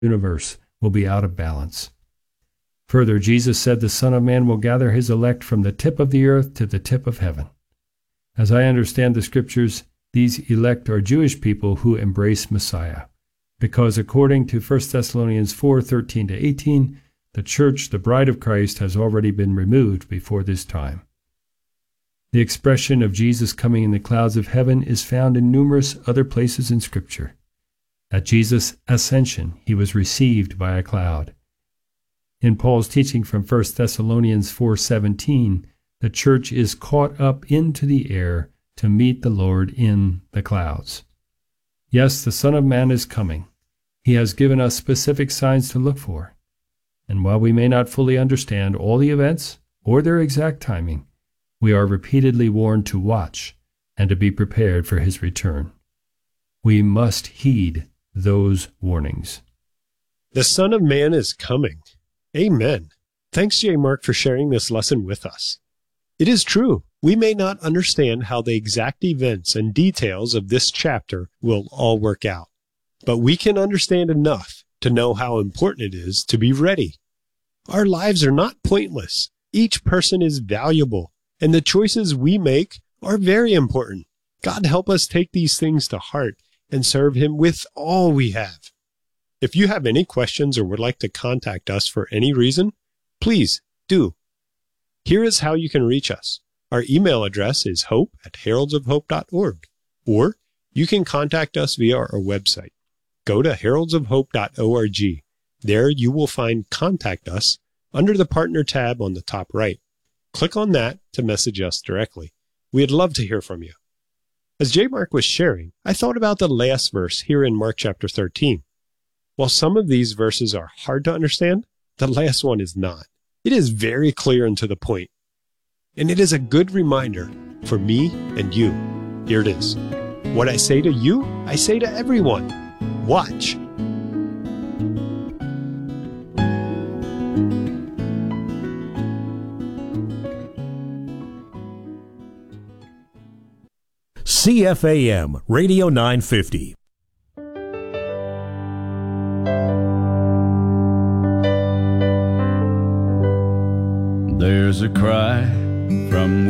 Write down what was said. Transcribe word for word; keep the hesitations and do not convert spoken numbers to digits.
universe will be out of balance. Further, Jesus said the Son of Man will gather his elect from the tip of the earth to the tip of heaven. As I understand the scriptures, these elect are Jewish people who embrace Messiah, because according to First Thessalonians four thirteen to eighteen, the church, the bride of Christ, has already been removed before this time. The expression of Jesus coming in the clouds of heaven is found in numerous other places in Scripture. At Jesus' ascension, he was received by a cloud. In Paul's teaching from First Thessalonians four seventeen, the church is caught up into the air to meet the Lord in the clouds. Yes, the Son of Man is coming. He has given us specific signs to look for. And while we may not fully understand all the events or their exact timing, we are repeatedly warned to watch and to be prepared for his return. We must heed those warnings. The Son of Man is coming. Amen. Thanks, J. Mark, for sharing this lesson with us. It is true, we may not understand how the exact events and details of this chapter will all work out, but we can understand enough to know how important it is to be ready. Our lives are not pointless. Each person is valuable, and the choices we make are very important. God help us take these things to heart and serve him with all we have. If you have any questions or would like to contact us for any reason, please do. Here is how you can reach us. Our email address is hope at heralds of hope dot org, or you can contact us via our website. Go to heralds of hope dot org. There you will find Contact Us under the Partner tab on the top right. Click on that to message us directly. We'd love to hear from you. As J. Mark was sharing, I thought about the last verse here in Mark chapter thirteen. While some of these verses are hard to understand, the last one is not. It is very clear and to the point. And it is a good reminder for me and you. Here it is. What I say to you, I say to everyone. Watch. C F A M Radio nine fifty. There's a cry from